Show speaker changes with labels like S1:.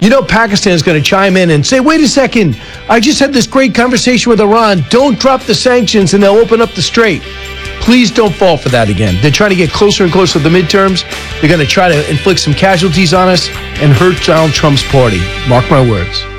S1: You know Pakistan is going to chime in and say, wait a second, I just had this great conversation with Iran. Don't drop the sanctions and they'll open up the strait. Please don't fall for that again. They're trying to get closer and closer to the midterms. They're going to try to inflict some casualties on us and hurt Donald Trump's party. Mark my words.